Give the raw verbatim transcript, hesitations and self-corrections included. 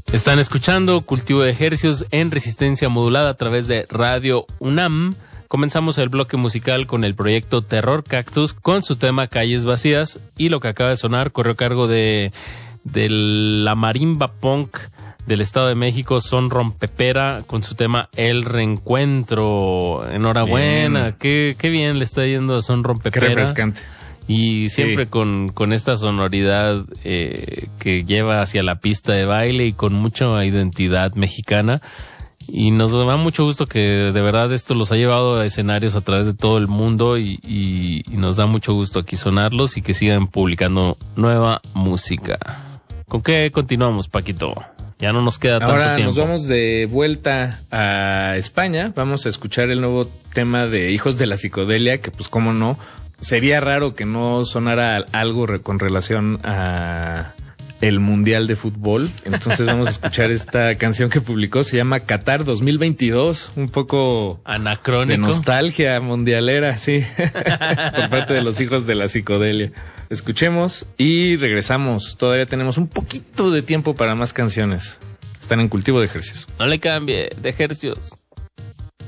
Están escuchando Cultivo de Hercios en resistencia modulada a través de Radio UNAM. Comenzamos el bloque musical con el proyecto Terror Cactus con su tema Calles Vacías, y lo que acaba de sonar corrió a cargo de, de la marimba punk del Estado de México, Son Rompepera, con su tema El Reencuentro. Enhorabuena, bien. Qué, qué bien le está yendo a Son Rompepera. Qué refrescante. Y siempre sí. con, con esta sonoridad eh, que lleva hacia la pista de baile y con mucha identidad mexicana. Y nos da mucho gusto que de verdad esto los ha llevado a escenarios a través de todo el mundo y, y, y nos da mucho gusto aquí sonarlos y que sigan publicando nueva música. ¿Con qué continuamos, Paquito? Ya no nos queda tanto Ahora tiempo. Ahora nos vamos de vuelta a España. Vamos a escuchar el nuevo tema de Hijos de la Psicodelia, que pues cómo no, sería raro que no sonara algo re- con relación a el Mundial de Fútbol. Entonces vamos a escuchar esta canción que publicó, se llama Qatar dos mil veintidós, un poco anacrónico, de nostalgia mundialera, sí, por parte de los Hijos de la Psicodelia. Escuchemos y regresamos. Todavía tenemos un poquito de tiempo para más canciones. Están en Cultivo de Hercios. No le cambie, de Hercios.